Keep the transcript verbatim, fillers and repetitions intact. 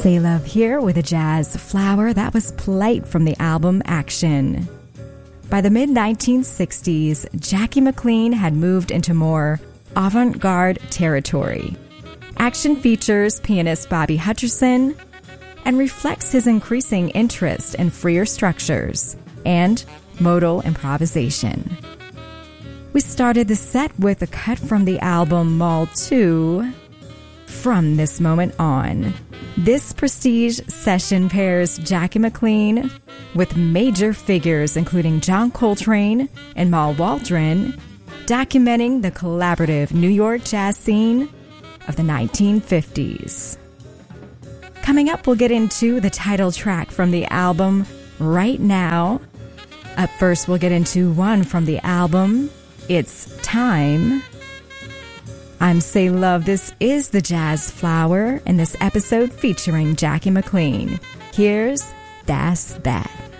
Say Love here with a jazz flower. That was Polite from the album Action. By the mid nineteen sixties, Jackie McLean had moved into more avant-garde territory. Action features pianist Bobby Hutcherson and reflects his increasing interest in freer structures and modal improvisation. We started the set with a cut from the album Mall two, From This Moment On. This prestige session pairs Jackie McLean with major figures including John Coltrane and Mal Waldron, documenting the collaborative New York jazz scene of the nineteen fifties. Coming up, we'll get into the title track from the album Right Now. Up first, we'll get into one from the album It's Time. I'm Say Love. This is the Jazz Flower, and this episode featuring Jackie McLean. Here's Das That.